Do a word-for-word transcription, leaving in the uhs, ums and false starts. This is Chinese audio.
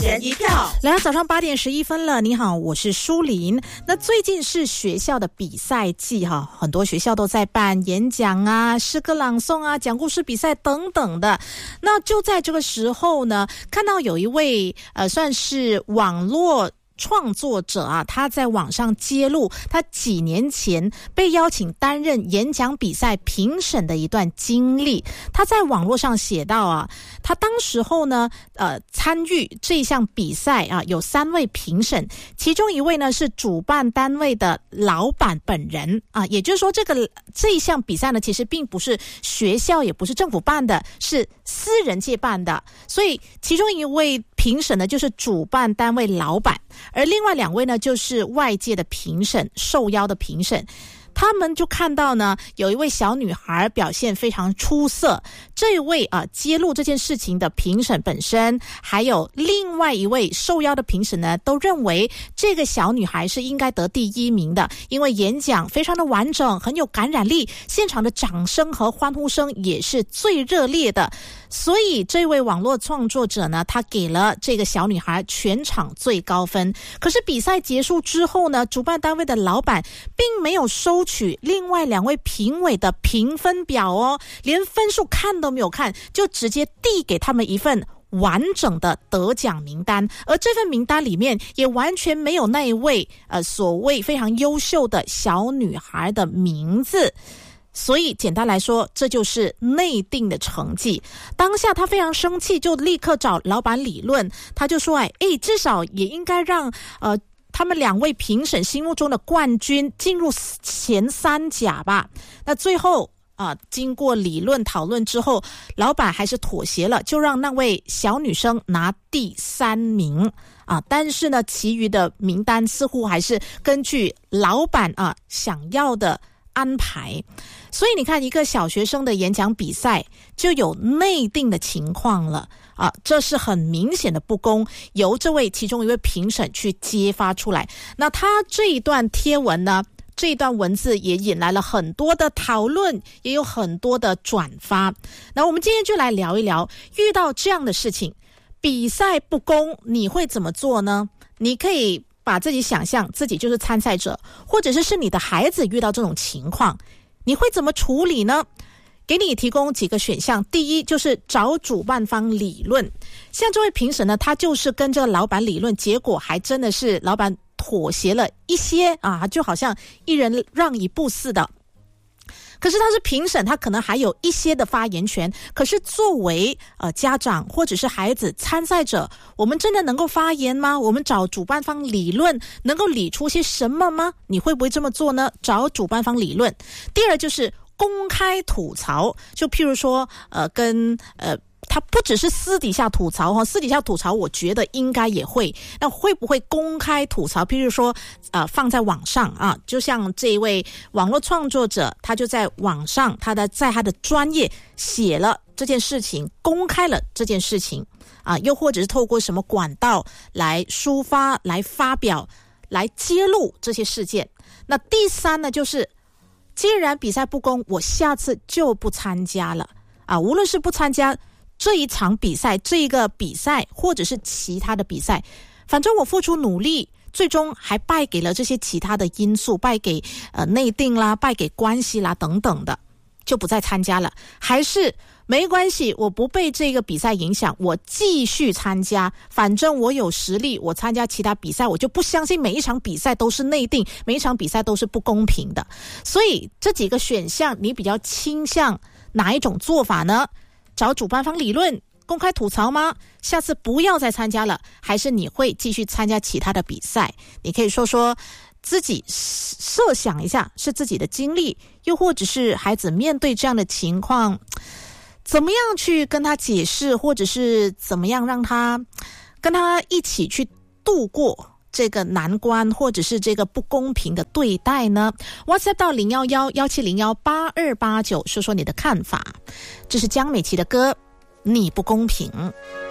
人一票。来到早上八点十一分了，你好，我是舒琳。那最近是学校的比赛季哈，很多学校都在办演讲啊、诗歌朗诵啊、讲故事比赛等等的。那就在这个时候呢，看到有一位呃，算是网络创作者啊，他在网上揭露他几年前被邀请担任演讲比赛评审的一段经历。他在网络上写道啊，他当时候呢，呃，参与这项比赛啊，有三位评审，其中一位呢是主办单位的老板本人啊，也就是说，这个这一项比赛呢，其实并不是学校，也不是政府办的，是私人界办的，所以其中一位评审呢就是主办单位老板。而另外两位呢，就是外界的评审，受邀的评审。他们就看到呢，有一位小女孩表现非常出色。这一位啊，揭露这件事情的评审本身，还有另外一位受邀的评审呢，都认为这个小女孩是应该得第一名的，因为演讲非常的完整，很有感染力，现场的掌声和欢呼声也是最热烈的。所以这位网络创作者呢，他给了这个小女孩全场最高分。可是比赛结束之后呢，主办单位的老板并没有收取另外两位评委的评分表哦，连分数看都没有看，就直接递给他们一份完整的得奖名单，而这份名单里面也完全没有那一位呃所谓非常优秀的小女孩的名字。所以简单来说，这就是内定的成绩。当下他非常生气，就立刻找老板理论。他就说哎诶至少也应该让呃他们两位评审心目中的冠军进入前三甲吧。那最后啊，经过理论讨论之后，老板还是妥协了，就让那位小女生拿第三名啊。但是呢，其余的名单似乎还是根据老板啊想要的安排。所以你看，一个小学生的演讲比赛就有内定的情况了啊，这是很明显的不公，由这位其中一位评审去揭发出来。那他这一段贴文呢，这一段文字也引来了很多的讨论，也有很多的转发。那我们今天就来聊一聊，遇到这样的事情，比赛不公，你会怎么做呢？你可以把自己想象自己就是参赛者，或者是是你的孩子遇到这种情况，你会怎么处理呢？给你提供几个选项。第一，就是找主办方理论。像这位评审呢，他就是跟这个老板理论，结果还真的是老板妥协了一些啊，就好像一人让一步似的。可是他是评审，他可能还有一些的发言权。可是作为呃家长或者是孩子参赛者，我们真的能够发言吗？我们找主办方理论，能够理出些什么吗？你会不会这么做呢？找主办方理论。第二就是公开吐槽，就譬如说呃跟呃他不只是私底下吐槽哈，私底下吐槽我觉得应该也会，那会不会公开吐槽？譬如说呃放在网上啊，就像这一位网络创作者，他就在网上，他的在他的专业写了这件事情，公开了这件事情啊，又或者是透过什么管道来抒发、来发表、来揭露这些事件。那第三呢，就是既然比赛不公，我下次就不参加了啊，无论是不参加这一场比赛，这一个比赛，或者是其他的比赛，反正我付出努力，最终还败给了这些其他的因素，败给呃内定啦，败给关系啦等等的，就不再参加了。还是没关系，我不被这个比赛影响，我继续参加，反正我有实力，我参加其他比赛，我就不相信每一场比赛都是内定，每一场比赛都是不公平的。所以这几个选项，你比较倾向哪一种做法呢？找主办方理论，公开吐槽吗？下次不要再参加了，还是你会继续参加其他的比赛？你可以说说自己设想一下，是自己的经历，又或者是孩子面对这样的情况，怎么样去跟他解释，或者是怎么样让他跟他一起去度过这个难关，或者是这个不公平的对待呢？ WhatsApp 到零一一一七零一八二八九，说说你的看法。这是江美琪的歌《你不公平》。